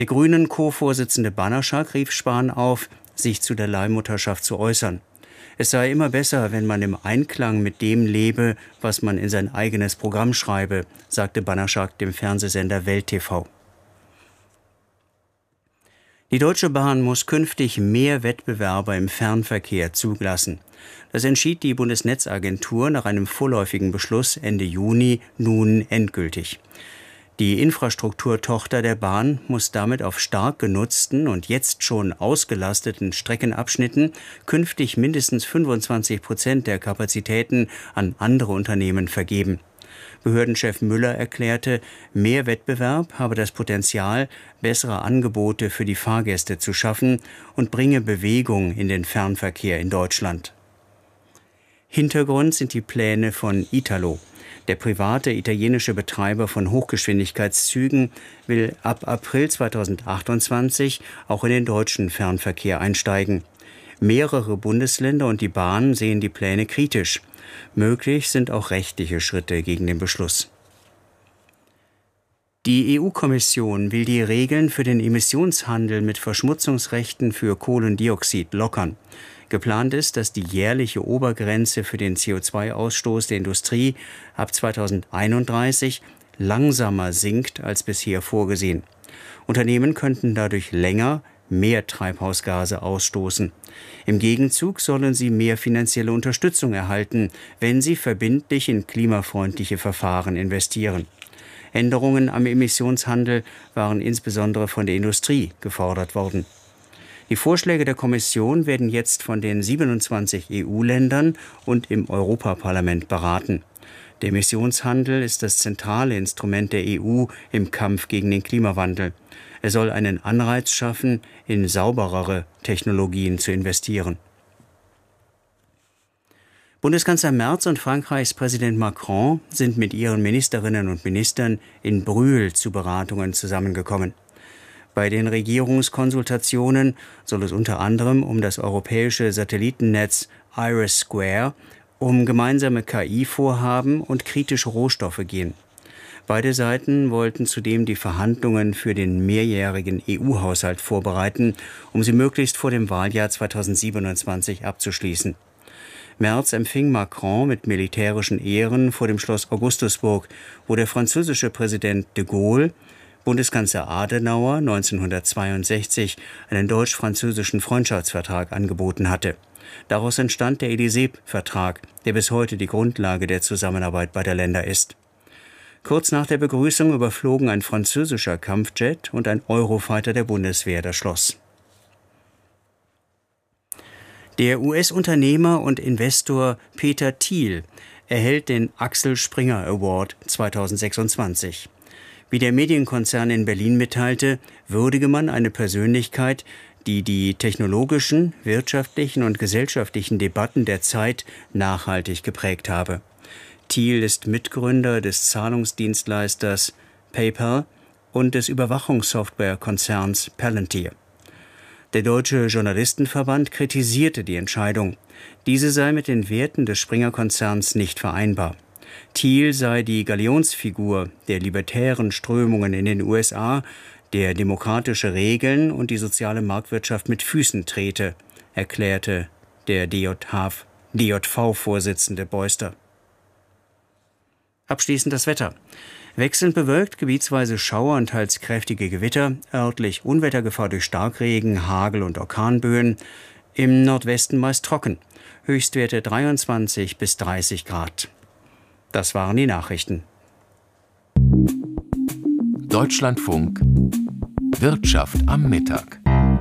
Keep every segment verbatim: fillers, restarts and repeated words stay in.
Der Grünen-Co-Vorsitzende Banaschak rief Spahn auf, sich zu der Leihmutterschaft zu äußern. Es sei immer besser, wenn man im Einklang mit dem lebe, was man in sein eigenes Programm schreibe, sagte Banaschak dem Fernsehsender Welt T V. Die Deutsche Bahn muss künftig mehr Wettbewerber im Fernverkehr zulassen. Das entschied die Bundesnetzagentur nach einem vorläufigen Beschluss Ende Juni nun endgültig. Die Infrastrukturtochter der Bahn muss damit auf stark genutzten und jetzt schon ausgelasteten Streckenabschnitten künftig mindestens fünfundzwanzig Prozent der Kapazitäten an andere Unternehmen vergeben. Behördenchef Müller erklärte, mehr Wettbewerb habe das Potenzial, bessere Angebote für die Fahrgäste zu schaffen und bringe Bewegung in den Fernverkehr in Deutschland. Hintergrund sind die Pläne von Italo. Der private italienische Betreiber von Hochgeschwindigkeitszügen will ab April zweitausendzweiundzwanzig auch in den deutschen Fernverkehr einsteigen. Mehrere Bundesländer und die Bahn sehen die Pläne kritisch. Möglich sind auch rechtliche Schritte gegen den Beschluss. Die E U-Kommission will die Regeln für den Emissionshandel mit Verschmutzungsrechten für Kohlendioxid lockern. Geplant ist, dass die jährliche Obergrenze für den C O zwei Ausstoß der Industrie ab zweitausendeinunddreißig langsamer sinkt als bisher vorgesehen. Unternehmen könnten dadurch länger mehr Treibhausgase ausstoßen. Im Gegenzug sollen sie mehr finanzielle Unterstützung erhalten, wenn sie verbindlich in klimafreundliche Verfahren investieren. Änderungen am Emissionshandel waren insbesondere von der Industrie gefordert worden. Die Vorschläge der Kommission werden jetzt von den siebenundzwanzig E U-Ländern und im Europaparlament beraten. Der Emissionshandel ist das zentrale Instrument der E U im Kampf gegen den Klimawandel. Er soll einen Anreiz schaffen, in sauberere Technologien zu investieren. Bundeskanzler Merz und Frankreichs Präsident Macron sind mit ihren Ministerinnen und Ministern in Brühl zu Beratungen zusammengekommen. Bei den Regierungskonsultationen soll es unter anderem um das europäische Satellitennetz IRIS², um gemeinsame K I-Vorhaben und kritische Rohstoffe gehen. Beide Seiten wollten zudem die Verhandlungen für den mehrjährigen E U-Haushalt vorbereiten, um sie möglichst vor dem Wahljahr zweitausendsiebenundzwanzig abzuschließen. Merz empfing Macron mit militärischen Ehren vor dem Schloss Augustusburg, wo der französische Präsident de Gaulle Bundeskanzler Adenauer neunzehnhundertzweiundsechzig einen deutsch-französischen Freundschaftsvertrag angeboten hatte. Daraus entstand der Élysée-Vertrag, der bis heute die Grundlage der Zusammenarbeit beider Länder ist. Kurz nach der Begrüßung überflogen ein französischer Kampfjet und ein Eurofighter der Bundeswehr das Schloss. Der U S-Unternehmer und Investor Peter Thiel erhält den Axel Springer Award zweitausendsechsundzwanzig. Wie der Medienkonzern in Berlin mitteilte, würdige man eine Persönlichkeit, die die technologischen, wirtschaftlichen und gesellschaftlichen Debatten der Zeit nachhaltig geprägt habe. Thiel ist Mitgründer des Zahlungsdienstleisters PayPal und des Überwachungssoftwarekonzerns Palantir. Der Deutsche Journalistenverband kritisierte die Entscheidung. Diese sei mit den Werten des Springer-Konzerns nicht vereinbar. Thiel sei die Galionsfigur der libertären Strömungen in den U S A, der demokratische Regeln und die soziale Marktwirtschaft mit Füßen trete, erklärte der D J V-Vorsitzende Beuster. Abschließend das Wetter. Wechselnd bewölkt, gebietsweise Schauer und teils kräftige Gewitter, örtlich Unwettergefahr durch Starkregen, Hagel und Orkanböen, im Nordwesten meist trocken, Höchstwerte dreiundzwanzig bis dreißig Grad. Das waren die Nachrichten. Deutschlandfunk Wirtschaft am Mittag.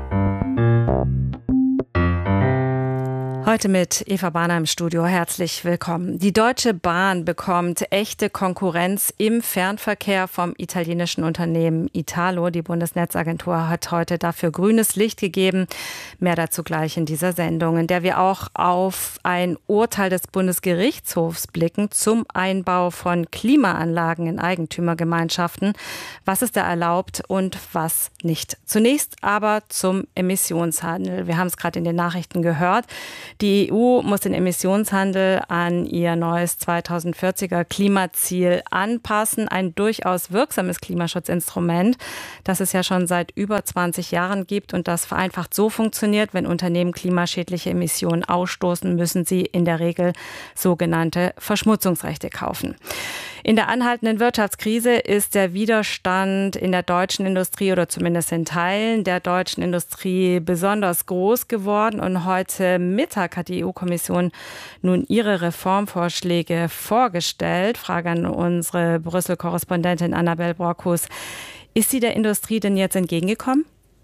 Heute mit Eva Bahner im Studio. Herzlich willkommen. Die Deutsche Bahn bekommt echte Konkurrenz im Fernverkehr vom italienischen Unternehmen Italo. Die Bundesnetzagentur hat heute dafür grünes Licht gegeben. Mehr dazu gleich in dieser Sendung, in der wir auch auf ein Urteil des Bundesgerichtshofs blicken zum Einbau von Klimaanlagen in Eigentümergemeinschaften. Was ist da erlaubt und was nicht? Zunächst aber zum Emissionshandel. Wir haben es gerade in den Nachrichten gehört. Die E U muss den Emissionshandel an ihr neues zweitausendvierziger Klimaziel anpassen. Ein durchaus wirksames Klimaschutzinstrument, das es ja schon seit über zwanzig Jahren gibt und das vereinfacht so funktioniert: Wenn Unternehmen klimaschädliche Emissionen ausstoßen, müssen sie in der Regel sogenannte Verschmutzungsrechte kaufen. In der anhaltenden Wirtschaftskrise ist der Widerstand in der deutschen Industrie oder zumindest in Teilen der deutschen Industrie besonders groß geworden. Und heute Mittag hat die E U-Kommission nun ihre Reformvorschläge vorgestellt. Frage an unsere Brüssel-Korrespondentin Annabel Brockhus. Ist sie der Industrie denn jetzt entgegengekommen?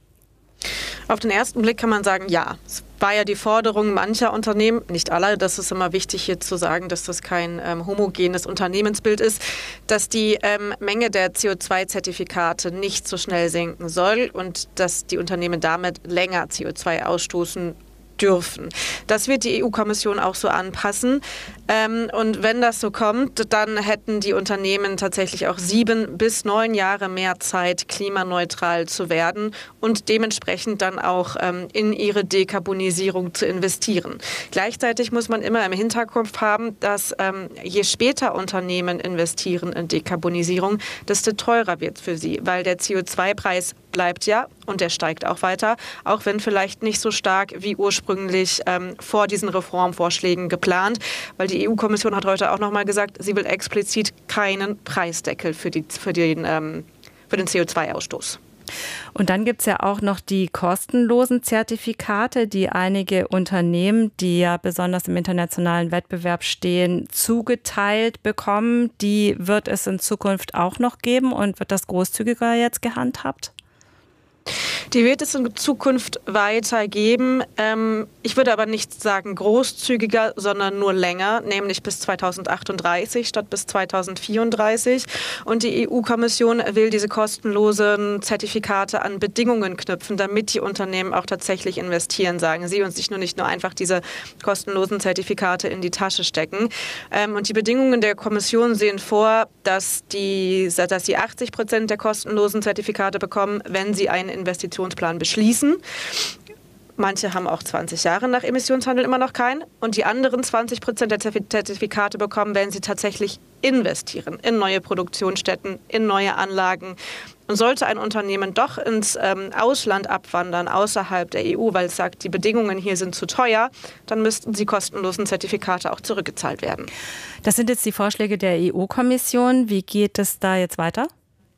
Auf den ersten Blick kann man sagen, ja. Es war ja die Forderung mancher Unternehmen, nicht aller, das ist immer wichtig hier zu sagen, dass das kein ähm, homogenes Unternehmensbild ist, dass die ähm, Menge der C O zwei Zertifikate nicht so schnell sinken soll und dass die Unternehmen damit länger C O zwei ausstoßen dürfen. Das wird die E U-Kommission auch so anpassen. Ähm, und wenn das so kommt, dann hätten die Unternehmen tatsächlich auch sieben bis neun Jahre mehr Zeit, klimaneutral zu werden und dementsprechend dann auch ähm, in ihre Dekarbonisierung zu investieren. Gleichzeitig muss man immer im Hinterkopf haben, dass ähm, je später Unternehmen investieren in Dekarbonisierung, desto teurer wird es für sie, weil der C O zwei Preis bleibt ja und der steigt auch weiter, auch wenn vielleicht nicht so stark wie ursprünglich ähm, vor diesen Reformvorschlägen geplant, weil die E U-Kommission hat heute auch noch mal gesagt, sie will explizit keinen Preisdeckel für, die, für, den, ähm, für den C O zwei Ausstoß. Und dann gibt es ja auch noch die kostenlosen Zertifikate, die einige Unternehmen, die ja besonders im internationalen Wettbewerb stehen, zugeteilt bekommen. Die wird es in Zukunft auch noch geben und wird das großzügiger jetzt gehandhabt? Die wird es in Zukunft weitergeben. Ähm, ich würde aber nicht sagen großzügiger, sondern nur länger, nämlich bis zweitausendachtunddreißig statt bis zweitausendvierunddreißig. Und die E U-Kommission will diese kostenlosen Zertifikate an Bedingungen knüpfen, damit die Unternehmen auch tatsächlich investieren, sagen sie, und sich nur nicht nur einfach diese kostenlosen Zertifikate in die Tasche stecken. Ähm, und die Bedingungen der Kommission sehen vor, dass die, dass sie achtzig Prozent der kostenlosen Zertifikate bekommen, wenn sie einen Investitionsplan beschließen. Manche haben auch zwanzig Jahre nach Emissionshandel immer noch keinen. Und die anderen zwanzig Prozent der Zertifikate bekommen, wenn sie tatsächlich investieren in neue Produktionsstätten, in neue Anlagen. Und sollte ein Unternehmen doch ins ähm, Ausland abwandern, außerhalb der E U, weil es sagt, die Bedingungen hier sind zu teuer, dann müssten die kostenlosen Zertifikate auch zurückgezahlt werden. Das sind jetzt die Vorschläge der E U-Kommission. Wie geht es da jetzt weiter?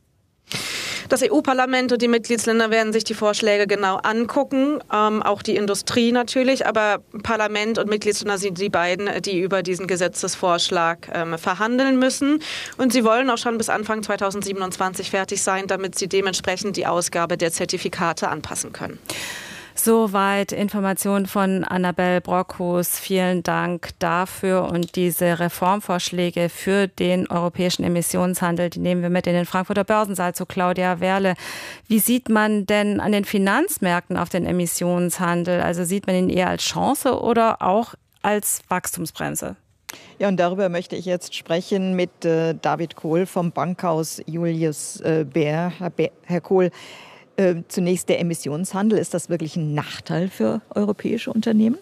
Das E U-Parlament und die Mitgliedsländer werden sich die Vorschläge genau angucken, ähm, auch die Industrie natürlich, aber Parlament und Mitgliedsländer sind die beiden, die über diesen Gesetzesvorschlag ähm, verhandeln müssen. Und sie wollen auch schon bis Anfang zweitausendsiebenundzwanzig fertig sein, damit sie dementsprechend die Ausgabe der Zertifikate anpassen können. Soweit Informationen von Annabel Brockhus. Vielen Dank dafür. Und diese Reformvorschläge für den europäischen Emissionshandel, die nehmen wir mit in den Frankfurter Börsensaal zu Claudia Werle. Wie sieht man denn an den Finanzmärkten auf den Emissionshandel? Also sieht man ihn eher als Chance oder auch als Wachstumsbremse? Ja, und darüber möchte ich jetzt sprechen mit äh, David Kohl vom Bankhaus Julius äh, Baer. Herr, Be- Herr Kohl, Äh, zunächst der Emissionshandel. Ist das wirklich ein Nachteil für europäische Unternehmen?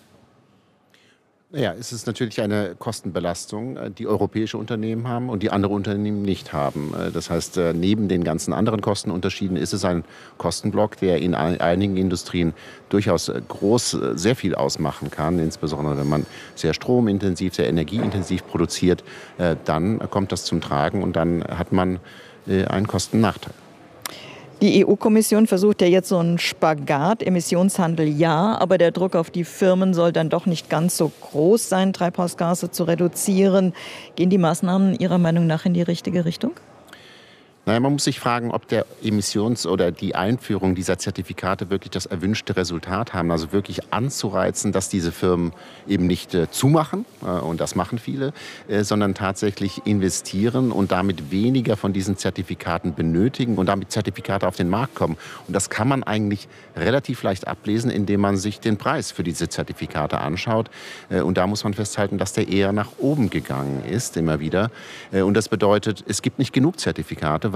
Ja, es ist natürlich eine Kostenbelastung, die europäische Unternehmen haben und die andere Unternehmen nicht haben. Das heißt, neben den ganzen anderen Kostenunterschieden ist es ein Kostenblock, der in einigen Industrien durchaus groß, sehr viel ausmachen kann. Insbesondere wenn man sehr stromintensiv, sehr energieintensiv produziert, dann kommt das zum Tragen und dann hat man einen Kostennachteil. Die E U-Kommission versucht ja jetzt so einen Spagat, Emissionshandel ja, aber der Druck auf die Firmen soll dann doch nicht ganz so groß sein, Treibhausgase zu reduzieren. Gehen die Maßnahmen Ihrer Meinung nach in die richtige Richtung? Naja, man muss sich fragen, ob der Emissions- oder die Einführung dieser Zertifikate wirklich das erwünschte Resultat haben. Also wirklich anzureizen, dass diese Firmen eben nicht äh, zumachen, äh, und das machen viele, äh, sondern tatsächlich investieren und damit weniger von diesen Zertifikaten benötigen und damit Zertifikate auf den Markt kommen. Und das kann man eigentlich relativ leicht ablesen, indem man sich den Preis für diese Zertifikate anschaut. Äh, und da muss man festhalten, dass der eher nach oben gegangen ist, immer wieder. Äh, und das bedeutet, es gibt nicht genug Zertifikate,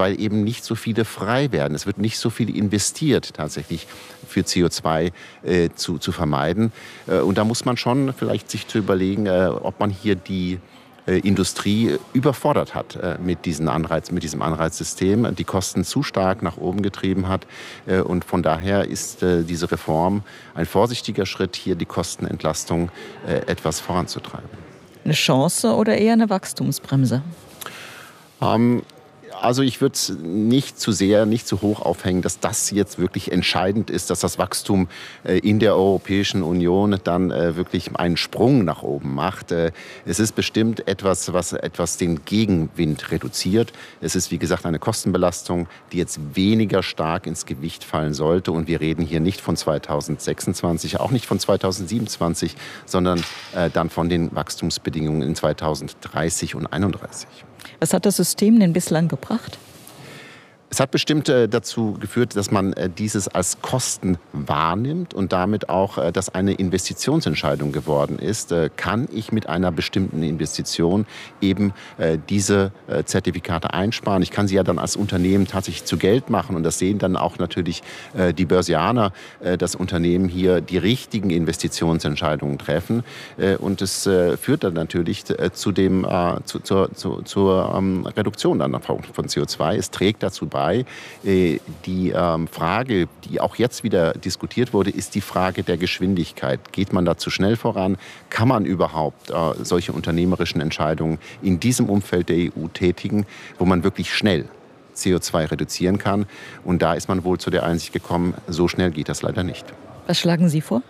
weil eben nicht so viele frei werden. Es wird nicht so viel investiert tatsächlich für C O zwei äh, zu, zu vermeiden. Äh, und da muss man schon vielleicht sich zu überlegen, äh, ob man hier die äh, Industrie überfordert hat äh, mit, diesen Anreiz, mit diesem Anreizsystem, die Kosten zu stark nach oben getrieben hat. Äh, und von daher ist äh, diese Reform ein vorsichtiger Schritt, hier die Kostenentlastung äh, etwas voranzutreiben. Eine Chance oder eher eine Wachstumsbremse? Ähm, Also ich würde es nicht zu sehr, nicht zu hoch aufhängen, dass das jetzt wirklich entscheidend ist, dass das Wachstum äh, in der Europäischen Union dann äh, wirklich einen Sprung nach oben macht. Äh, es ist bestimmt etwas, was etwas den Gegenwind reduziert. Es ist, wie gesagt, eine Kostenbelastung, die jetzt weniger stark ins Gewicht fallen sollte. Und wir reden hier nicht von zweitausendsechsundzwanzig, auch nicht von zweitausendsiebenundzwanzig, sondern äh, dann von den Wachstumsbedingungen in zweitausenddreißig und einunddreißig. Was hat das System denn bislang gebracht? Es hat bestimmt äh, dazu geführt, dass man äh, dieses als Kosten wahrnimmt und damit auch, äh, dass eine Investitionsentscheidung geworden ist. Äh, kann ich mit einer bestimmten Investition eben äh, diese äh, Zertifikate einsparen? Ich kann sie ja dann als Unternehmen tatsächlich zu Geld machen und das sehen dann auch natürlich äh, die Börsianer, äh, dass Unternehmen hier die richtigen Investitionsentscheidungen treffen. Äh, und es äh, führt dann natürlich äh, zu dem, äh, zu, zur, zu, zur ähm, Reduktion dann von C O zwei. Es trägt dazu bei. Die ähm, Frage, die auch jetzt wieder diskutiert wurde, ist die Frage der Geschwindigkeit. Geht man da zu schnell voran? Kann man überhaupt äh, solche unternehmerischen Entscheidungen in diesem Umfeld der E U tätigen, wo man wirklich schnell C O zwei reduzieren kann? Und da ist man wohl zu der Einsicht gekommen, so schnell geht das leider nicht. Was schlagen Sie vor?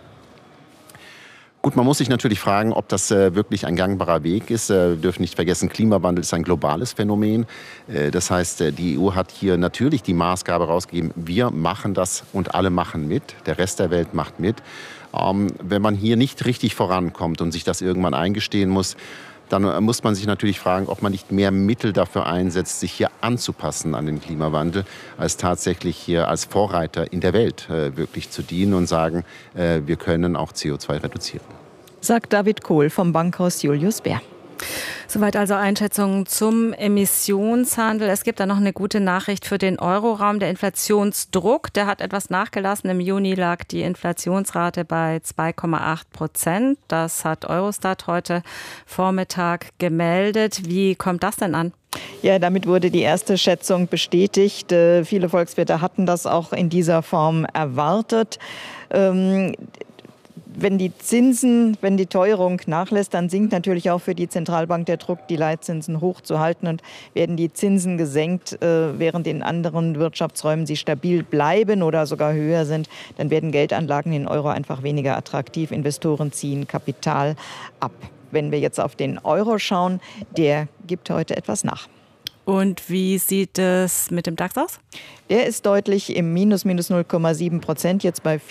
Gut, man muss sich natürlich fragen, ob das äh, wirklich ein gangbarer Weg ist. Äh, wir dürfen nicht vergessen, Klimawandel ist ein globales Phänomen. Äh, das heißt, äh, die E U hat hier natürlich die Maßgabe rausgegeben, wir machen das und alle machen mit. Der Rest der Welt macht mit. Ähm, wenn man hier nicht richtig vorankommt und sich das irgendwann eingestehen muss, dann äh, muss man sich natürlich fragen, ob man nicht mehr Mittel dafür einsetzt, sich hier anzupassen an den Klimawandel, als tatsächlich hier als Vorreiter in der Welt äh, wirklich zu dienen und sagen, äh, wir können auch C O zwei reduzieren. Sagt David Kohl vom Bankhaus Julius Baer. Soweit also Einschätzungen zum Emissionshandel. Es gibt da noch eine gute Nachricht für den Euroraum. Der Inflationsdruck, der hat etwas nachgelassen. Im Juni lag die Inflationsrate bei zwei Komma acht Prozent. Das hat Eurostat heute Vormittag gemeldet. Wie kommt das denn an? Ja, damit wurde die erste Schätzung bestätigt. Äh, viele Volkswirte hatten das auch in dieser Form erwartet. Ähm, Wenn die Zinsen, wenn die Teuerung nachlässt, dann sinkt natürlich auch für die Zentralbank der Druck, die Leitzinsen hochzuhalten. Und werden die Zinsen gesenkt, äh, während in anderen Wirtschaftsräumen sie stabil bleiben oder sogar höher sind, dann werden Geldanlagen in Euro einfach weniger attraktiv. Investoren ziehen Kapital ab. Wenn wir jetzt auf den Euro schauen, der gibt heute etwas nach. Und wie sieht es mit dem DAX aus? Der ist deutlich im Minus, minus null Komma sieben Prozent, jetzt bei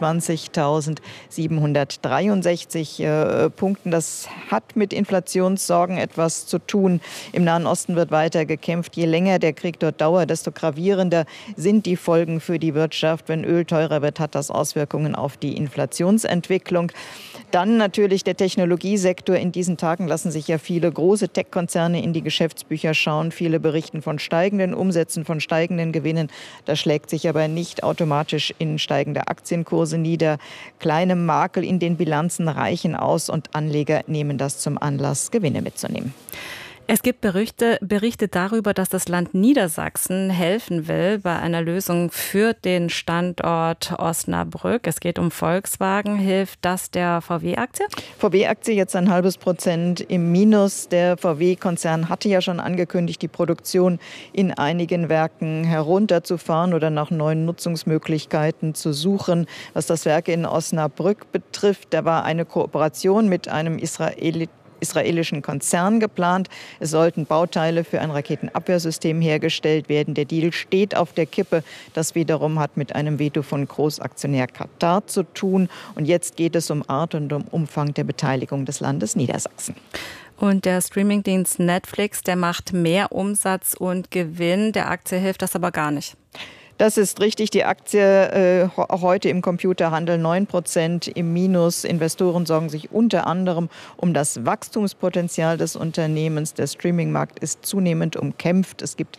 vierundzwanzigtausendsiebenhundertdreiundsechzig äh, Punkten. Das hat mit Inflationssorgen etwas zu tun. Im Nahen Osten wird weiter gekämpft. Je länger der Krieg dort dauert, desto gravierender sind die Folgen für die Wirtschaft. Wenn Öl teurer wird, hat das Auswirkungen auf die Inflationsentwicklung. Dann natürlich der Technologiesektor. In diesen Tagen lassen sich ja viele große Tech-Konzerne in die Geschäftsbücher schauen. Viele berichten von steigenden Umsätzen, von steigenden Gewinnen. Das schlägt sich aber nicht automatisch in steigende Aktienkurse nieder. Kleine Makel in den Bilanzen reichen aus und Anleger nehmen das zum Anlass, Gewinne mitzunehmen. Es gibt Berichte, Berichte darüber, dass das Land Niedersachsen helfen will bei einer Lösung für den Standort Osnabrück. Es geht um Volkswagen. Hilft das der V W-Aktie? V W-Aktie jetzt ein halbes Prozent im Minus. Der V W-Konzern hatte ja schon angekündigt, die Produktion in einigen Werken herunterzufahren oder nach neuen Nutzungsmöglichkeiten zu suchen. Was das Werk in Osnabrück betrifft, da war eine Kooperation mit einem Israeli israelischen Konzern geplant. Es sollten Bauteile für ein Raketenabwehrsystem hergestellt werden. Der Deal steht auf der Kippe. Das wiederum hat mit einem Veto von Großaktionär Katar zu tun. Und jetzt geht es um Art und um Umfang der Beteiligung des Landes Niedersachsen. Und der Streamingdienst Netflix, der macht mehr Umsatz und Gewinn. Der Aktie hilft das aber gar nicht. Das ist richtig. Die Aktie äh, heute im Computerhandel neun Prozent im Minus. Investoren sorgen sich unter anderem um das Wachstumspotenzial des Unternehmens. Der Streamingmarkt ist zunehmend umkämpft. Es gibt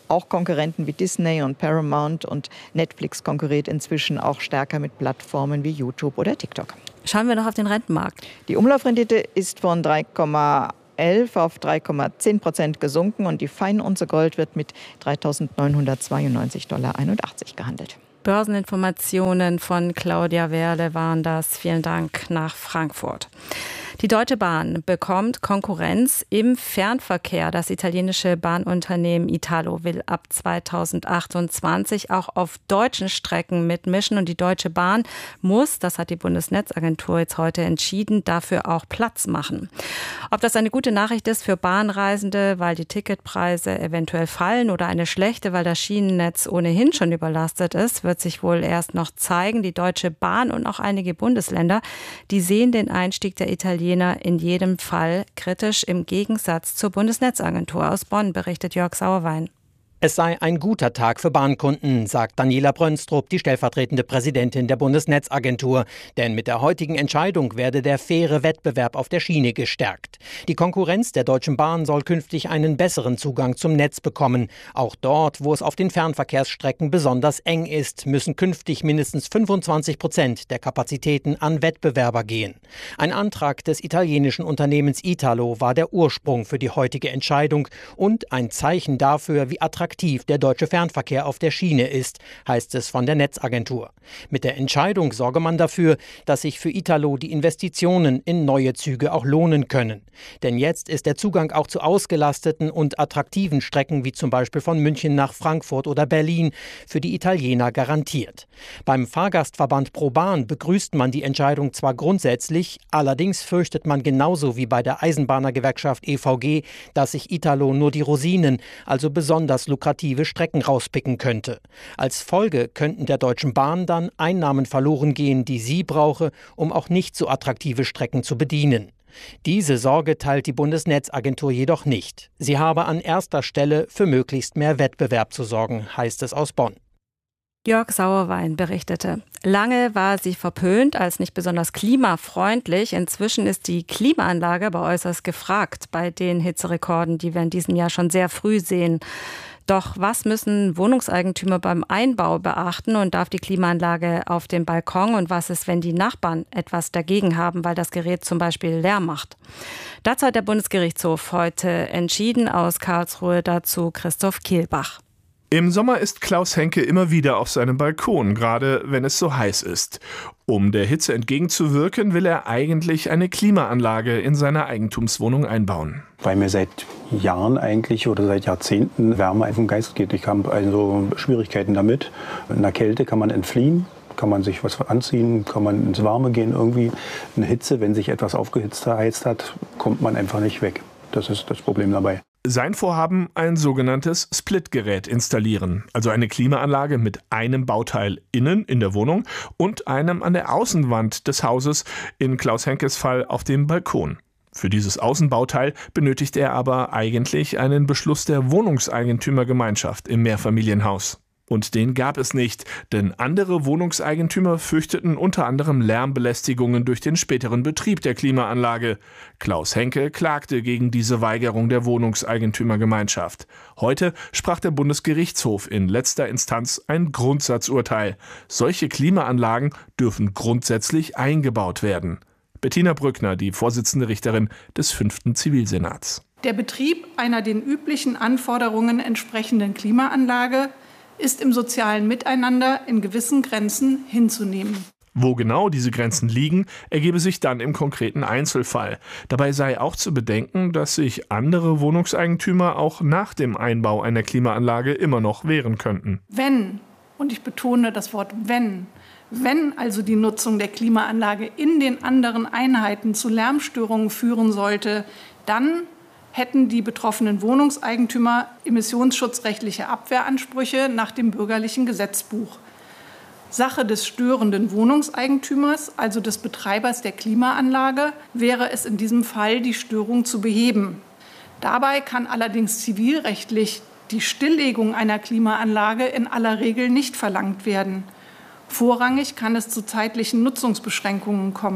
auch Konkurrenten wie Disney und Paramount, und Netflix konkurriert inzwischen auch stärker mit Plattformen wie YouTube oder TikTok. Schauen wir noch auf den Rentenmarkt. Die Umlaufrendite ist von drei Komma elf auf drei Komma zehn Prozent gesunken und die Feinunze Gold wird mit dreitausendneunhundertzweiundneunzig Dollar einundachtzig gehandelt. Börseninformationen von Claudia Werle waren das. Vielen Dank nach Frankfurt. Die Deutsche Bahn bekommt Konkurrenz im Fernverkehr. Das italienische Bahnunternehmen Italo will ab zweitausendachtundzwanzig auch auf deutschen Strecken mitmischen. Und die Deutsche Bahn muss, das hat die Bundesnetzagentur jetzt heute entschieden, dafür auch Platz machen. Ob das eine gute Nachricht ist für Bahnreisende, weil die Ticketpreise eventuell fallen, oder eine schlechte, weil das Schienennetz ohnehin schon überlastet ist, wird sich wohl erst noch zeigen. Die Deutsche Bahn und auch einige Bundesländer, die sehen den Einstieg der Italiener in jedem Fall kritisch, im Gegensatz zur Bundesnetzagentur. Aus Bonn berichtet Jörg Sauerwein. Es sei ein guter Tag für Bahnkunden, sagt Daniela Brönstrup, die stellvertretende Präsidentin der Bundesnetzagentur. Denn mit der heutigen Entscheidung werde der faire Wettbewerb auf der Schiene gestärkt. Die Konkurrenz der Deutschen Bahn soll künftig einen besseren Zugang zum Netz bekommen. Auch dort, wo es auf den Fernverkehrsstrecken besonders eng ist, müssen künftig mindestens fünfundzwanzig Prozent der Kapazitäten an Wettbewerber gehen. Ein Antrag des italienischen Unternehmens Italo war der Ursprung für die heutige Entscheidung und ein Zeichen dafür, wie attraktiv der deutsche Fernverkehr auf der Schiene ist, heißt es von der Netzagentur. Mit der Entscheidung sorge man dafür, dass sich für Italo die Investitionen in neue Züge auch lohnen können. Denn jetzt ist der Zugang auch zu ausgelasteten und attraktiven Strecken wie zum Beispiel von München nach Frankfurt oder Berlin für die Italiener garantiert. Beim Fahrgastverband ProBahn begrüßt man die Entscheidung zwar grundsätzlich, allerdings fürchtet man genauso wie bei der Eisenbahnergewerkschaft E V G, dass sich Italo nur die Rosinen, also besonders lukrative Strecken rauspicken könnte. Als Folge könnten der Deutschen Bahn dann Einnahmen verloren gehen, die sie brauche, um auch nicht so attraktive Strecken zu bedienen. Diese Sorge teilt die Bundesnetzagentur jedoch nicht. Sie habe an erster Stelle für möglichst mehr Wettbewerb zu sorgen, heißt es aus Bonn. Jörg Sauerwein berichtete. Lange war sie verpönt als nicht besonders klimafreundlich. Inzwischen ist die Klimaanlage aber äußerst gefragt bei den Hitzerekorden, die wir in diesem Jahr schon sehr früh sehen. Doch was müssen Wohnungseigentümer beim Einbau beachten, und darf die Klimaanlage auf dem Balkon, und was ist, wenn die Nachbarn etwas dagegen haben, weil das Gerät zum Beispiel Lärm macht? Dazu hat der Bundesgerichtshof heute entschieden. Aus Karlsruhe dazu Christoph Kehlbach. Im Sommer ist Klaus Henke immer wieder auf seinem Balkon, gerade wenn es so heiß ist. Um der Hitze entgegenzuwirken, will er eigentlich eine Klimaanlage in seiner Eigentumswohnung einbauen. Weil mir seit Jahren eigentlich oder seit Jahrzehnten Wärme auf den Geist geht. Ich habe also Schwierigkeiten damit. In der Kälte kann man entfliehen, kann man sich was anziehen, kann man ins Warme gehen irgendwie. In der Hitze, wenn sich etwas aufgeheizt hat, kommt man einfach nicht weg. Das ist das Problem dabei. Sein Vorhaben, ein sogenanntes Split-Gerät installieren, also eine Klimaanlage mit einem Bauteil innen in der Wohnung und einem an der Außenwand des Hauses, in Klaus Henkes Fall auf dem Balkon. Für dieses Außenbauteil benötigt er aber eigentlich einen Beschluss der Wohnungseigentümergemeinschaft im Mehrfamilienhaus. Und den gab es nicht, denn andere Wohnungseigentümer fürchteten unter anderem Lärmbelästigungen durch den späteren Betrieb der Klimaanlage. Klaus Henke klagte gegen diese Weigerung der Wohnungseigentümergemeinschaft. Heute sprach der Bundesgerichtshof in letzter Instanz ein Grundsatzurteil. Solche Klimaanlagen dürfen grundsätzlich eingebaut werden. Bettina Brückner, die Vorsitzende Richterin des fünften Zivilsenats. Der Betrieb einer den üblichen Anforderungen entsprechenden Klimaanlage ist im sozialen Miteinander in gewissen Grenzen hinzunehmen. Wo genau diese Grenzen liegen, ergebe sich dann im konkreten Einzelfall. Dabei sei auch zu bedenken, dass sich andere Wohnungseigentümer auch nach dem Einbau einer Klimaanlage immer noch wehren könnten. Wenn, und ich betone das Wort wenn, wenn also die Nutzung der Klimaanlage in den anderen Einheiten zu Lärmstörungen führen sollte, dann hätten die betroffenen Wohnungseigentümer emissionsschutzrechtliche Abwehransprüche nach dem bürgerlichen Gesetzbuch. Sache des störenden Wohnungseigentümers, also des Betreibers der Klimaanlage, wäre es in diesem Fall, die Störung zu beheben. Dabei kann allerdings zivilrechtlich die Stilllegung einer Klimaanlage in aller Regel nicht verlangt werden. Vorrangig kann es zu zeitlichen Nutzungsbeschränkungen kommen.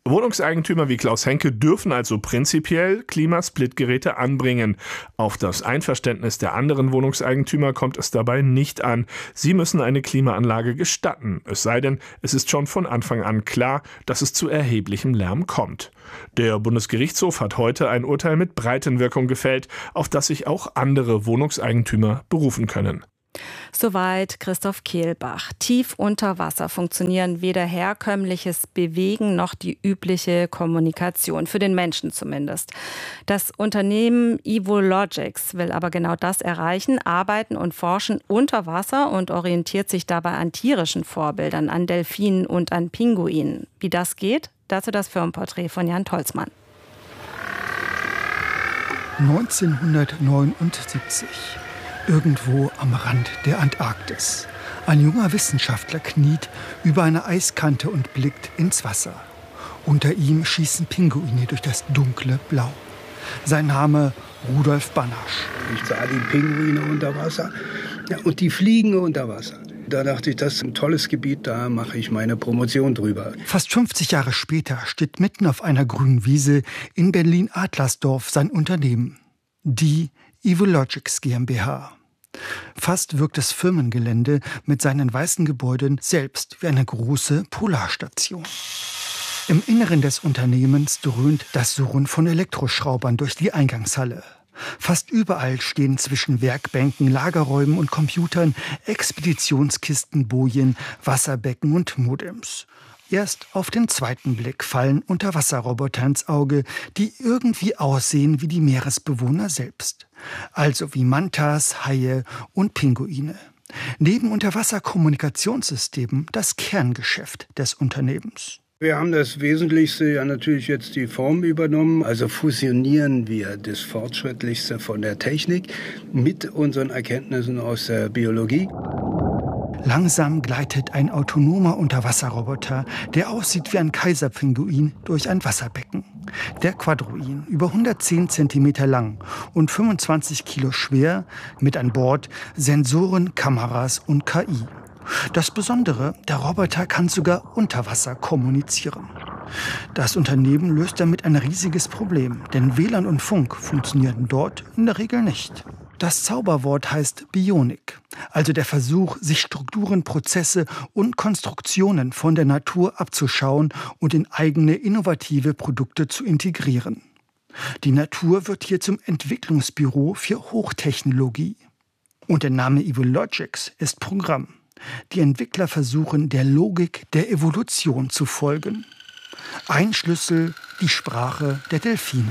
Wohnungseigentümer wie Klaus Henke dürfen also prinzipiell Klimasplitgeräte anbringen. Auf das Einverständnis der anderen Wohnungseigentümer kommt es dabei nicht an. Sie müssen eine Klimaanlage gestatten, es sei denn, es ist schon von Anfang an klar, dass es zu erheblichem Lärm kommt. Der Bundesgerichtshof hat heute ein Urteil mit Breitenwirkung gefällt, auf das sich auch andere Wohnungseigentümer berufen können. Soweit Christoph Kehlbach. Tief unter Wasser funktionieren weder herkömmliches Bewegen noch die übliche Kommunikation, für den Menschen zumindest. Das Unternehmen Evologics will aber genau das erreichen, arbeiten und forschen unter Wasser und orientiert sich dabei an tierischen Vorbildern, an Delfinen und an Pinguinen. Wie das geht, dazu das Firmenporträt von Jan Tolzmann. neunzehnhundertneunundsiebzig. Irgendwo am Rand der Antarktis. Ein junger Wissenschaftler kniet über eine Eiskante und blickt ins Wasser. Unter ihm schießen Pinguine durch das dunkle Blau. Sein Name Rudolf Bannersch. Ich sah die Pinguine unter Wasser, ja, und die fliegen unter Wasser. Da dachte ich, das ist ein tolles Gebiet, da mache ich meine Promotion drüber. Fast fünfzig Jahre später steht mitten auf einer grünen Wiese in Berlin-Adlersdorf sein Unternehmen. Die Evologics GmbH. Fast wirkt das Firmengelände mit seinen weißen Gebäuden selbst wie eine große Polarstation. Im Inneren des Unternehmens dröhnt das Surren von Elektroschraubern durch die Eingangshalle. Fast überall stehen zwischen Werkbänken, Lagerräumen und Computern Expeditionskisten, Bojen, Wasserbecken und Modems. Erst auf den zweiten Blick fallen Unterwasserroboter ins Auge, die irgendwie aussehen wie die Meeresbewohner selbst. Also wie Mantas, Haie und Pinguine. Neben Unterwasserkommunikationssystemen das Kerngeschäft des Unternehmens. Wir haben das Wesentlichste ja natürlich jetzt die Form übernommen. Also fusionieren wir das Fortschrittlichste von der Technik mit unseren Erkenntnissen aus der Biologie. Langsam gleitet ein autonomer Unterwasserroboter, der aussieht wie ein Kaiserpinguin, durch ein Wasserbecken. Der Quadroin, über hundertzehn Zentimeter lang und fünfundzwanzig Kilo schwer, mit an Bord Sensoren, Kameras und K I. Das Besondere, der Roboter kann sogar unter Wasser kommunizieren. Das Unternehmen löst damit ein riesiges Problem, denn W L A N und Funk funktionieren dort in der Regel nicht. Das Zauberwort heißt Bionik, also der Versuch, sich Strukturen, Prozesse und Konstruktionen von der Natur abzuschauen und in eigene innovative Produkte zu integrieren. Die Natur wird hier zum Entwicklungsbüro für Hochtechnologie. Und der Name Evologics ist Programm. Die Entwickler versuchen, der Logik der Evolution zu folgen. Ein Schlüssel, die Sprache der Delfine.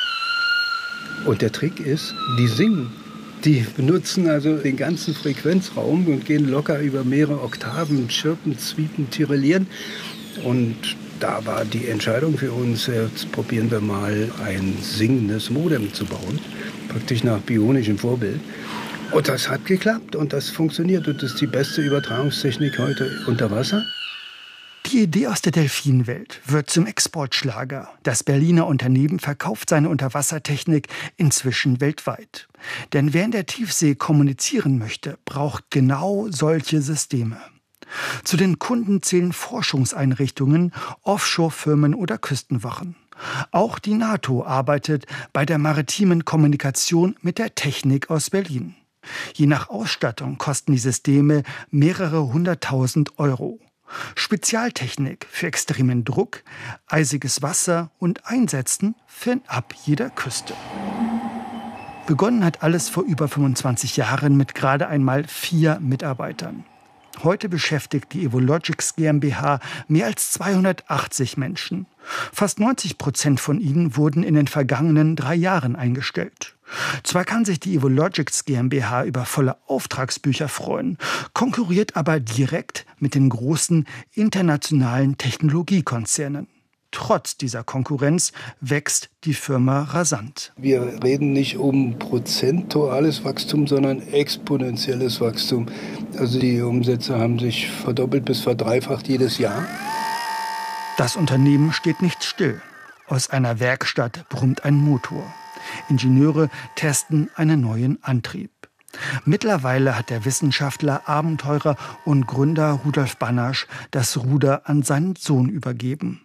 Und der Trick ist, die singen. Die benutzen also den ganzen Frequenzraum und gehen locker über mehrere Oktaven, chirpen, zwiepen, tirillieren. Und da war die Entscheidung für uns, jetzt probieren wir mal ein singendes Modem zu bauen. Praktisch nach bionischem Vorbild. Und das hat geklappt und das funktioniert. Und das ist die beste Übertragungstechnik heute unter Wasser. Die Idee aus der Delfinwelt wird zum Exportschlager. Das Berliner Unternehmen verkauft seine Unterwassertechnik inzwischen weltweit. Denn wer in der Tiefsee kommunizieren möchte, braucht genau solche Systeme. Zu den Kunden zählen Forschungseinrichtungen, Offshore-Firmen oder Küstenwachen. Auch die NATO arbeitet bei der maritimen Kommunikation mit der Technik aus Berlin. Je nach Ausstattung kosten die Systeme mehrere hunderttausend Euro. Spezialtechnik für extremen Druck, eisiges Wasser und Einsätzen fernab jeder Küste. Begonnen hat alles vor über fünfundzwanzig Jahren mit gerade einmal vier Mitarbeitern. Heute beschäftigt die Evologics GmbH mehr als zweihundertachtzig Menschen. Fast neunzig Prozent von ihnen wurden in den vergangenen drei Jahren eingestellt. Zwar kann sich die Evologics GmbH über volle Auftragsbücher freuen, konkurriert aber direkt mit den großen internationalen Technologiekonzernen. Trotz dieser Konkurrenz wächst die Firma rasant. Wir reden nicht um prozentuales Wachstum, sondern exponentielles Wachstum. Also die Umsätze haben sich verdoppelt bis verdreifacht jedes Jahr. Das Unternehmen steht nicht still. Aus einer Werkstatt brummt ein Motor. Ingenieure testen einen neuen Antrieb. Mittlerweile hat der Wissenschaftler, Abenteurer und Gründer Rudolf Bannersch das Ruder an seinen Sohn übergeben.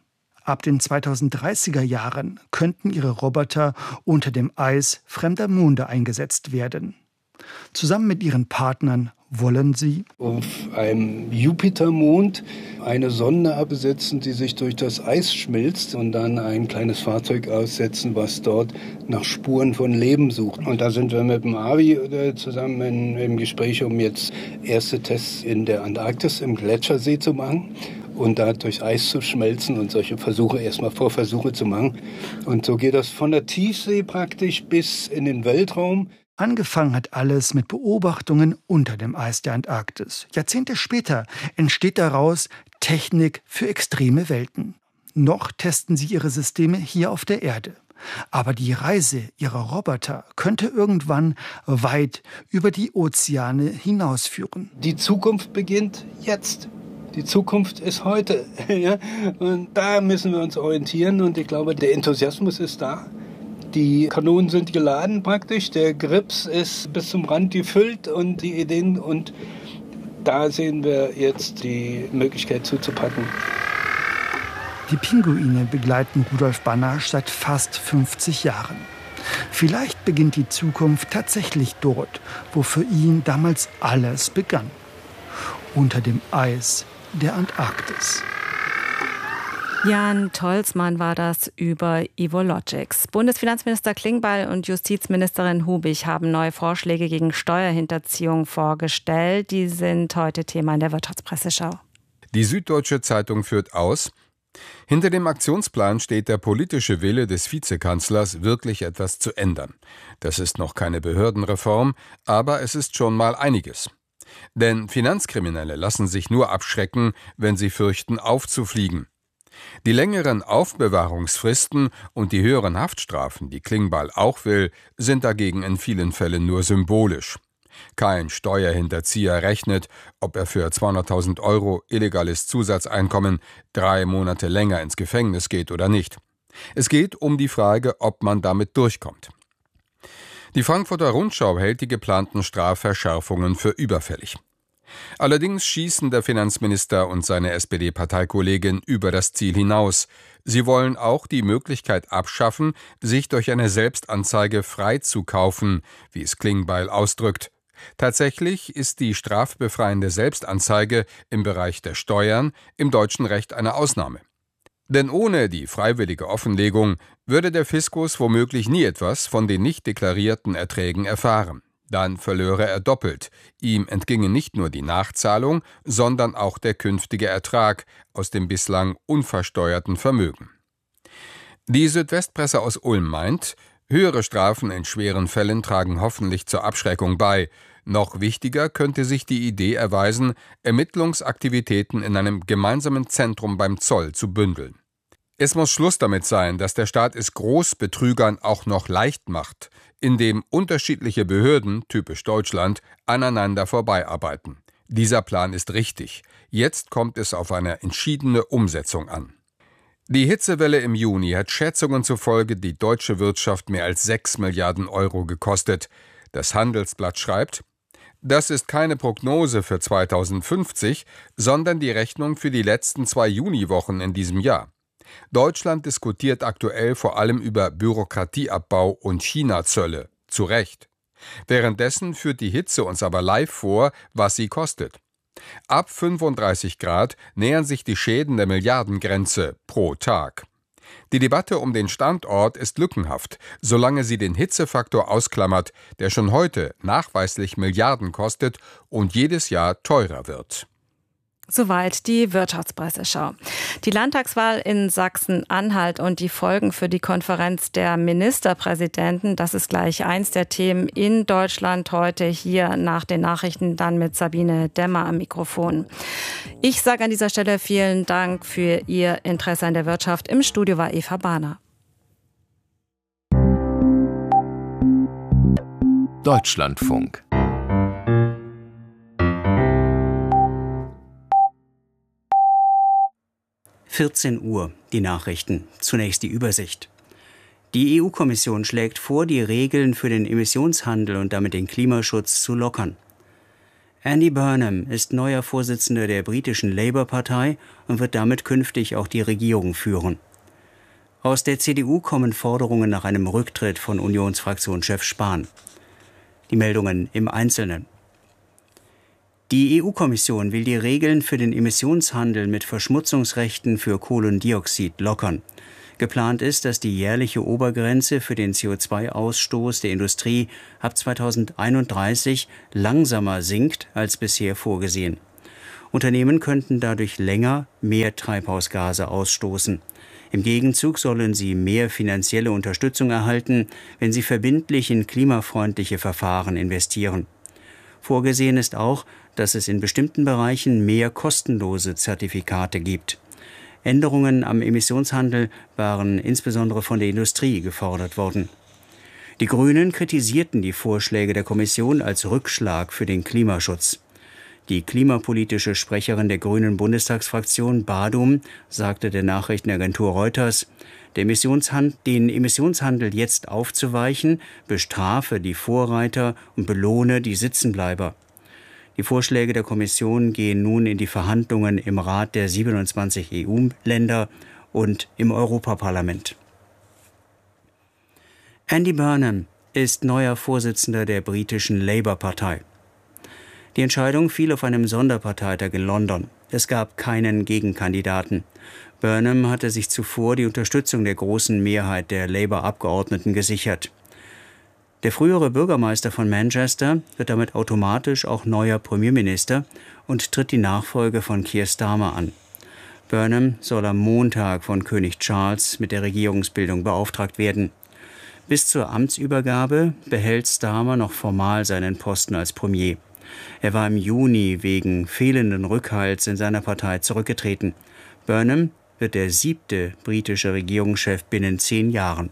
Ab den zweitausenddreißiger Jahren könnten ihre Roboter unter dem Eis fremder Monde eingesetzt werden. Zusammen mit ihren Partnern wollen sie auf einem Jupitermond eine Sonde absetzen, die sich durch das Eis schmilzt, und dann ein kleines Fahrzeug aussetzen, was dort nach Spuren von Leben sucht. Und da sind wir mit dem A V I zusammen in, im Gespräch, um jetzt erste Tests in der Antarktis im Gletschersee zu machen und da durchs Eis zu schmelzen und solche Versuche, erstmal Vorversuche zu machen. Und so geht das von der Tiefsee praktisch bis in den Weltraum. Angefangen hat alles mit Beobachtungen unter dem Eis der Antarktis. Jahrzehnte später entsteht daraus Technik für extreme Welten. Noch testen sie ihre Systeme hier auf der Erde. Aber die Reise ihrer Roboter könnte irgendwann weit über die Ozeane hinausführen. Die Zukunft beginnt jetzt. Die Zukunft ist heute. Ja? Und da müssen wir uns orientieren. Und ich glaube, der Enthusiasmus ist da. Die Kanonen sind geladen praktisch, der Grips ist bis zum Rand gefüllt und die Ideen, und da sehen wir jetzt die Möglichkeit zuzupacken. Die Pinguine begleiten Rudolf Banasch seit fast fünfzig Jahren. Vielleicht beginnt die Zukunft tatsächlich dort, wo für ihn damals alles begann. Unter dem Eis der Antarktis. Jan Tolzmann war das über Evologics. Bundesfinanzminister Klingbeil und Justizministerin Hubig haben neue Vorschläge gegen Steuerhinterziehung vorgestellt. Die sind heute Thema in der Wirtschaftspresseschau. Die Süddeutsche Zeitung führt aus: Hinter dem Aktionsplan steht der politische Wille des Vizekanzlers, wirklich etwas zu ändern. Das ist noch keine Behördenreform, aber es ist schon mal einiges. Denn Finanzkriminelle lassen sich nur abschrecken, wenn sie fürchten, aufzufliegen. Die längeren Aufbewahrungsfristen und die höheren Haftstrafen, die Klingbeil auch will, sind dagegen in vielen Fällen nur symbolisch. Kein Steuerhinterzieher rechnet, ob er für zweihunderttausend Euro illegales Zusatzeinkommen drei Monate länger ins Gefängnis geht oder nicht. Es geht um die Frage, ob man damit durchkommt. Die Frankfurter Rundschau hält die geplanten Strafverschärfungen für überfällig. Allerdings schießen der Finanzminister und seine S P D-Parteikollegin über das Ziel hinaus. Sie wollen auch die Möglichkeit abschaffen, sich durch eine Selbstanzeige freizukaufen, wie es Klingbeil ausdrückt. Tatsächlich ist die strafbefreiende Selbstanzeige im Bereich der Steuern im deutschen Recht eine Ausnahme. Denn ohne die freiwillige Offenlegung würde der Fiskus womöglich nie etwas von den nicht deklarierten Erträgen erfahren. Dann verlöre er doppelt. Ihm entginge nicht nur die Nachzahlung, sondern auch der künftige Ertrag aus dem bislang unversteuerten Vermögen. Die Südwestpresse aus Ulm meint, höhere Strafen in schweren Fällen tragen hoffentlich zur Abschreckung bei. Noch wichtiger könnte sich die Idee erweisen, Ermittlungsaktivitäten in einem gemeinsamen Zentrum beim Zoll zu bündeln. Es muss Schluss damit sein, dass der Staat es Großbetrügern auch noch leicht macht, indem unterschiedliche Behörden, typisch Deutschland, aneinander vorbeiarbeiten. Dieser Plan ist richtig. Jetzt kommt es auf eine entschiedene Umsetzung an. Die Hitzewelle im Juni hat Schätzungen zufolge die deutsche Wirtschaft mehr als sechs Milliarden Euro gekostet. Das Handelsblatt schreibt: Das ist keine Prognose für zweitausendfünfzig, sondern die Rechnung für die letzten zwei Juniwochen in diesem Jahr. Deutschland diskutiert aktuell vor allem über Bürokratieabbau und China-Zölle. Zu Recht. Währenddessen führt die Hitze uns aber live vor, was sie kostet. Ab fünfunddreißig Grad nähern sich die Schäden der Milliardengrenze pro Tag. Die Debatte um den Standort ist lückenhaft, solange sie den Hitzefaktor ausklammert, der schon heute nachweislich Milliarden kostet und jedes Jahr teurer wird. Soweit die Wirtschaftspresseschau. Die Landtagswahl in Sachsen-Anhalt und die Folgen für die Konferenz der Ministerpräsidenten, das ist gleich eins der Themen in Deutschland heute hier nach den Nachrichten, dann mit Sabine Dämmer am Mikrofon. Ich sage an dieser Stelle vielen Dank für Ihr Interesse an der Wirtschaft. Im Studio war Eva Bahner. Deutschlandfunk. vierzehn Uhr, die Nachrichten. Zunächst die Übersicht. Die E U-Kommission schlägt vor, die Regeln für den Emissionshandel und damit den Klimaschutz zu lockern. Andy Burnham ist neuer Vorsitzender der britischen Labour-Partei und wird damit künftig auch die Regierung führen. Aus der C D U kommen Forderungen nach einem Rücktritt von Unionsfraktionschef Spahn. Die Meldungen im Einzelnen. Die E U-Kommission will die Regeln für den Emissionshandel mit Verschmutzungsrechten für Kohlendioxid lockern. Geplant ist, dass die jährliche Obergrenze für den C O zwei Ausstoß der Industrie ab zweitausendeinunddreißig langsamer sinkt als bisher vorgesehen. Unternehmen könnten dadurch länger mehr Treibhausgase ausstoßen. Im Gegenzug sollen sie mehr finanzielle Unterstützung erhalten, wenn sie verbindlich in klimafreundliche Verfahren investieren. Vorgesehen ist auch, dass es in bestimmten Bereichen mehr kostenlose Zertifikate gibt. Änderungen am Emissionshandel waren insbesondere von der Industrie gefordert worden. Die Grünen kritisierten die Vorschläge der Kommission als Rückschlag für den Klimaschutz. Die klimapolitische Sprecherin der Grünen Bundestagsfraktion, Badum, sagte der Nachrichtenagentur Reuters, der Emissionshand- den Emissionshandel jetzt aufzuweichen, bestrafe die Vorreiter und belohne die Sitzenbleiber. Die Vorschläge der Kommission gehen nun in die Verhandlungen im Rat der siebenundzwanzig E U-Länder und im Europaparlament. Andy Burnham ist neuer Vorsitzender der britischen Labour-Partei. Die Entscheidung fiel auf einem Sonderparteitag in London. Es gab keinen Gegenkandidaten. Burnham hatte sich zuvor die Unterstützung der großen Mehrheit der Labour-Abgeordneten gesichert. Der frühere Bürgermeister von Manchester wird damit automatisch auch neuer Premierminister und tritt die Nachfolge von Keir Starmer an. Burnham soll am Montag von König Charles mit der Regierungsbildung beauftragt werden. Bis zur Amtsübergabe behält Starmer noch formal seinen Posten als Premier. Er war im Juni wegen fehlenden Rückhalts in seiner Partei zurückgetreten. Burnham wird der siebte britische Regierungschef binnen zehn Jahren.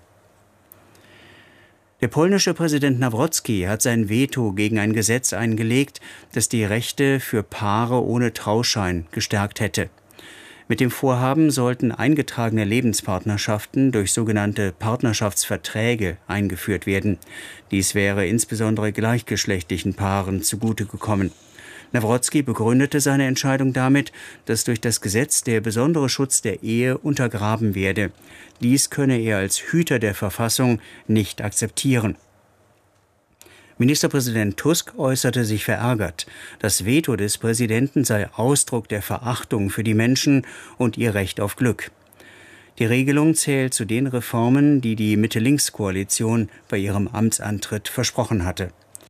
Der polnische Präsident Nawrocki hat sein Veto gegen ein Gesetz eingelegt, das die Rechte für Paare ohne Trauschein gestärkt hätte. Mit dem Vorhaben sollten eingetragene Lebenspartnerschaften durch sogenannte Partnerschaftsverträge eingeführt werden. Dies wäre insbesondere gleichgeschlechtlichen Paaren zugute gekommen. Nawrocki begründete seine Entscheidung damit, dass durch das Gesetz der besondere Schutz der Ehe untergraben werde. Dies könne er als Hüter der Verfassung nicht akzeptieren. Ministerpräsident Tusk äußerte sich verärgert. Das Veto des Präsidenten sei Ausdruck der Verachtung für die Menschen und ihr Recht auf Glück. Die Regelung zählt zu den Reformen, die die Mitte-Links-Koalition bei ihrem Amtsantritt versprochen hatte.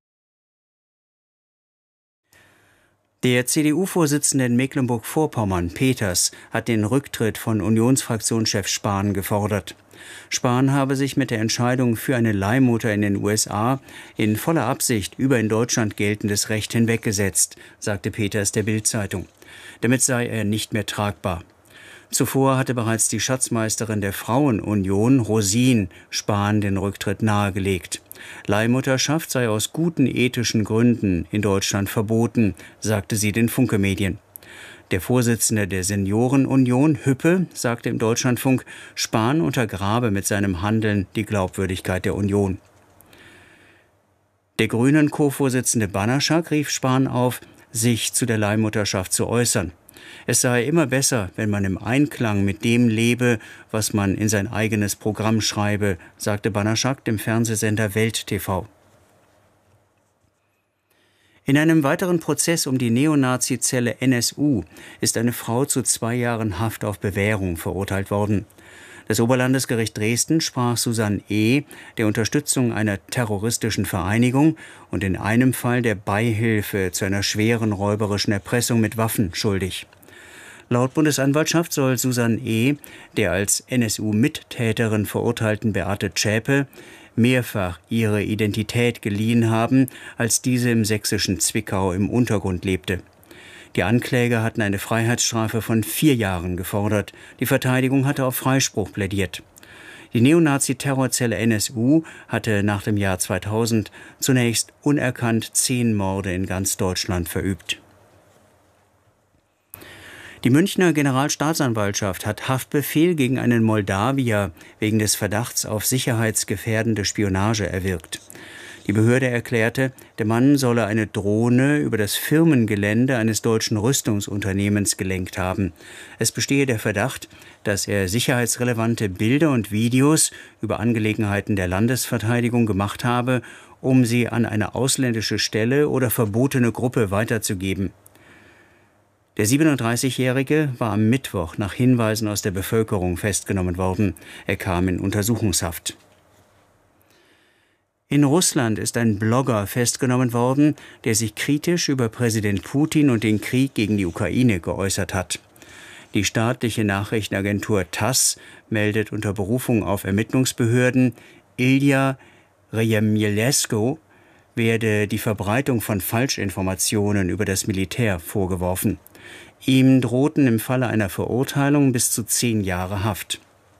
Der C D U-Vorsitzende in Mecklenburg-Vorpommern, Peters, hat den Rücktritt von Unionsfraktionschef Spahn gefordert. Spahn habe sich mit der Entscheidung für eine Leihmutter in den U S A in voller Absicht über in Deutschland geltendes Recht hinweggesetzt, sagte Peters der Bild-Zeitung. Damit sei er nicht mehr tragbar. Zuvor hatte bereits die Schatzmeisterin der Frauenunion, Rosin, Spahn den Rücktritt nahegelegt. Leihmutterschaft sei aus guten ethischen Gründen in Deutschland verboten, sagte sie den Funke-Medien. Der Vorsitzende der Seniorenunion, Hüppe, sagte im Deutschlandfunk, Spahn untergrabe mit seinem Handeln die Glaubwürdigkeit der Union. Der Grünen Co-Vorsitzende Banaschak rief Spahn auf, sich zu der Leihmutterschaft zu äußern. Es sei immer besser, wenn man im Einklang mit dem lebe, was man in sein eigenes Programm schreibe, sagte Banaschak dem Fernsehsender Welt T V. In einem weiteren Prozess um die Neonazi-Zelle N S U ist eine Frau zu zwei Jahren Haft auf Bewährung verurteilt worden. Das Oberlandesgericht Dresden sprach Susanne E. der Unterstützung einer terroristischen Vereinigung und in einem Fall der Beihilfe zu einer schweren räuberischen Erpressung mit Waffen schuldig. Laut Bundesanwaltschaft soll Susanne E. der als N S U-Mittäterin verurteilten Beate Zschäpe mehrfach ihre Identität geliehen haben, als diese im sächsischen Zwickau im Untergrund lebte. Die Ankläger hatten eine Freiheitsstrafe von vier Jahren gefordert. Die Verteidigung hatte auf Freispruch plädiert. Die Neonazi-Terrorzelle N S U hatte nach dem Jahr zweitausend zunächst unerkannt zehn Morde in ganz Deutschland verübt. Die Münchner Generalstaatsanwaltschaft hat Haftbefehl gegen einen Moldawier wegen des Verdachts auf sicherheitsgefährdende Spionage erwirkt. Die Behörde erklärte, der Mann solle eine Drohne über das Firmengelände eines deutschen Rüstungsunternehmens gelenkt haben. Es bestehe der Verdacht, dass er sicherheitsrelevante Bilder und Videos über Angelegenheiten der Landesverteidigung gemacht habe, um sie an eine ausländische Stelle oder verbotene Gruppe weiterzugeben. Der siebenunddreißigjährige war am Mittwoch nach Hinweisen aus der Bevölkerung festgenommen worden. Er kam in Untersuchungshaft. In Russland ist ein Blogger festgenommen worden, der sich kritisch über Präsident Putin und den Krieg gegen die Ukraine geäußert hat. Die staatliche Nachrichtenagentur TASS meldet unter Berufung auf Ermittlungsbehörden, Ilja Rejemjelezko werde die Verbreitung von Falschinformationen über das Militär vorgeworfen. Ihm drohten im Falle einer Verurteilung bis zu zehn Jahre Haft.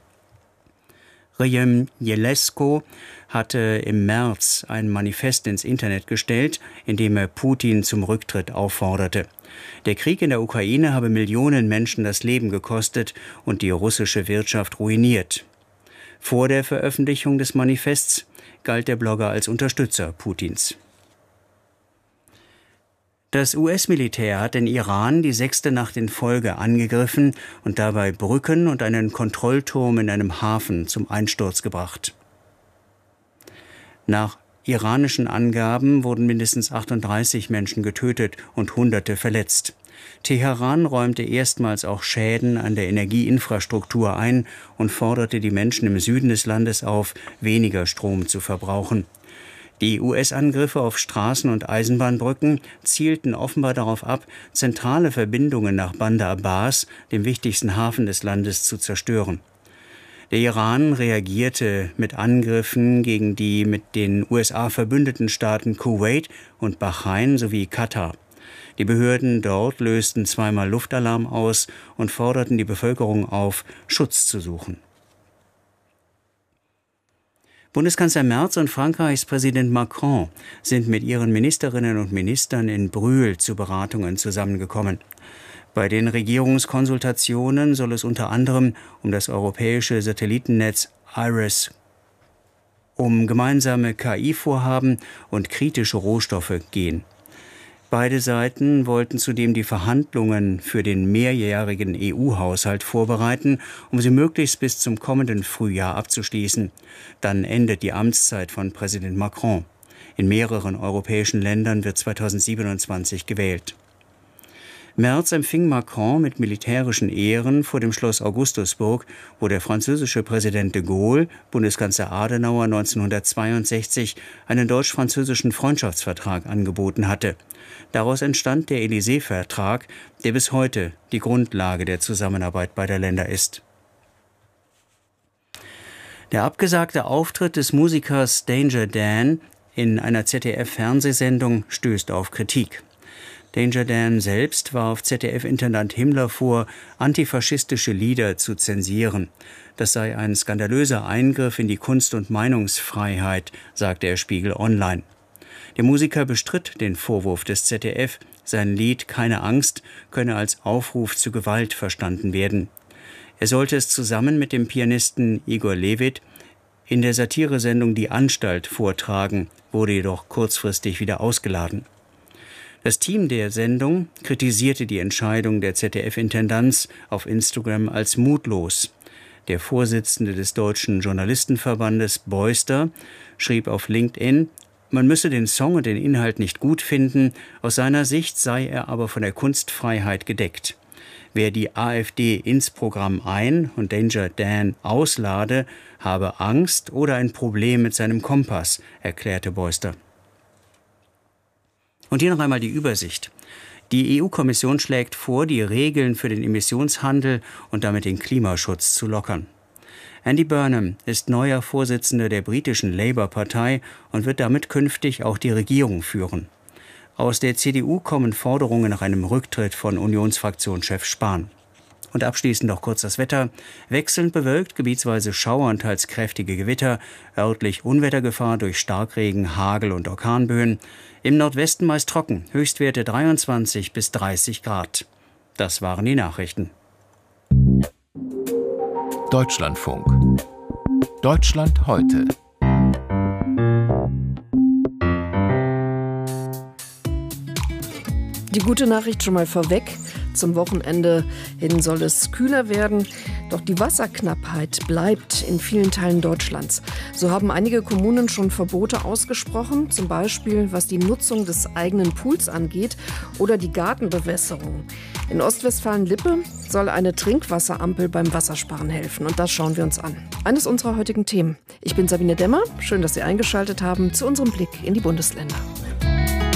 Rejemjelezko hatte im März ein Manifest ins Internet gestellt, in dem er Putin zum Rücktritt aufforderte. Der Krieg in der Ukraine habe Millionen Menschen das Leben gekostet und die russische Wirtschaft ruiniert. Vor der Veröffentlichung des Manifests galt der Blogger als Unterstützer Putins. Das U S-Militär hat den Iran die sechste Nacht in Folge angegriffen und dabei Brücken und einen Kontrollturm in einem Hafen zum Einsturz gebracht. Nach iranischen Angaben wurden mindestens achtunddreißig Menschen getötet und Hunderte verletzt. Teheran räumte erstmals auch Schäden an der Energieinfrastruktur ein und forderte die Menschen im Süden des Landes auf, weniger Strom zu verbrauchen. Die U S-Angriffe auf Straßen- und Eisenbahnbrücken zielten offenbar darauf ab, zentrale Verbindungen nach Bandar Abbas, dem wichtigsten Hafen des Landes, zu zerstören. Der Iran reagierte mit Angriffen gegen die mit den U S A verbündeten Staaten Kuwait und Bahrain sowie Katar. Die Behörden dort lösten zweimal Luftalarm aus und forderten die Bevölkerung auf, Schutz zu suchen. Bundeskanzler Merz und Frankreichs Präsident Macron sind mit ihren Ministerinnen und Ministern in Brühl zu Beratungen zusammengekommen. Bei den Regierungskonsultationen soll es unter anderem um das europäische Satellitennetz IRIS, um gemeinsame K I-Vorhaben und kritische Rohstoffe gehen. Beide Seiten wollten zudem die Verhandlungen für den mehrjährigen E U-Haushalt vorbereiten, um sie möglichst bis zum kommenden Frühjahr abzuschließen. Dann endet die Amtszeit von Präsident Macron. In mehreren europäischen Ländern wird zweitausendsiebenundzwanzig gewählt. Merz empfing Macron mit militärischen Ehren vor dem Schloss Augustusburg, wo der französische Präsident de Gaulle Bundeskanzler Adenauer neunzehnhundertzweiundsechzig einen deutsch-französischen Freundschaftsvertrag angeboten hatte. Daraus entstand der Élysée-Vertrag, der bis heute die Grundlage der Zusammenarbeit beider Länder ist. Der abgesagte Auftritt des Musikers Danger Dan in einer Z D F-Fernsehsendung stößt auf Kritik. Danger Dan selbst warf Z D F-Intendant Himmler vor, antifaschistische Lieder zu zensieren. Das sei ein skandalöser Eingriff in die Kunst- und Meinungsfreiheit, sagte er Spiegel Online. Der Musiker bestritt den Vorwurf des Z D F, sein Lied »Keine Angst« könne als Aufruf zu Gewalt verstanden werden. Er sollte es zusammen mit dem Pianisten Igor Levit in der Satiresendung Die Anstalt vortragen, wurde jedoch kurzfristig wieder ausgeladen. Das Team der Sendung kritisierte die Entscheidung der Z D F-Intendanz auf Instagram als mutlos. Der Vorsitzende des Deutschen Journalistenverbandes Beuster schrieb auf LinkedIn, man müsse den Song und den Inhalt nicht gut finden, aus seiner Sicht sei er aber von der Kunstfreiheit gedeckt. Wer die AfD ins Programm ein- und Danger Dan auslade, habe Angst oder ein Problem mit seinem Kompass, erklärte Beuster. Und hier noch einmal die Übersicht. Die E U-Kommission schlägt vor, die Regeln für den Emissionshandel und damit den Klimaschutz zu lockern. Andy Burnham ist neuer Vorsitzender der britischen Labour-Partei und wird damit künftig auch die Regierung führen. Aus der C D U kommen Forderungen nach einem Rücktritt von Unionsfraktionschef Spahn. Und abschließend noch kurz das Wetter. Wechselnd bewölkt, gebietsweise Schauer und teils kräftige Gewitter, örtlich Unwettergefahr durch Starkregen, Hagel und Orkanböen. Im Nordwesten meist trocken, Höchstwerte dreiundzwanzig bis dreißig Grad. Das waren die Nachrichten. Deutschlandfunk. Deutschland heute. Die gute Nachricht schon mal vorweg. Zum Wochenende hin soll es kühler werden. Doch die Wasserknappheit bleibt in vielen Teilen Deutschlands. So haben einige Kommunen schon Verbote ausgesprochen, zum Beispiel was die Nutzung des eigenen Pools angeht oder die Gartenbewässerung. In Ostwestfalen-Lippe soll eine Trinkwasserampel beim Wassersparen helfen. Und das schauen wir uns an. Eines unserer heutigen Themen. Ich bin Sabine Demmer. Schön, dass Sie eingeschaltet haben zu unserem Blick in die Bundesländer.